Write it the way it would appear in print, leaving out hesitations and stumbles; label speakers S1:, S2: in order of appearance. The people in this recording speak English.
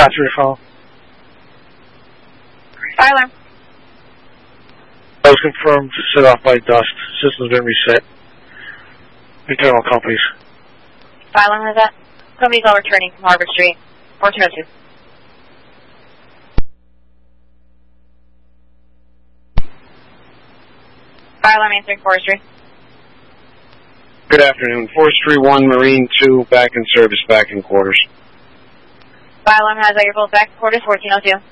S1: Copy your call.
S2: Fire alarm.
S1: I was confirmed set off by dust. System's been reset. Return all call, please.
S2: Fire alarm has that. Company's all returning from Harvard Street. 4202. Fire alarm answering forestry.
S3: Good afternoon. Forestry 1, Marine 2, back in service, back in quarters.
S2: Fire alarm has that. You're both back in quarters. 1402.